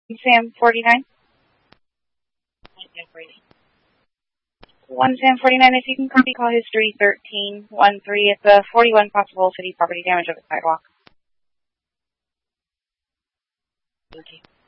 Sam 49. 1 Sam 49, if you can copy call history 1313. It's a 41 possible city property damage of the sidewalk. Okay.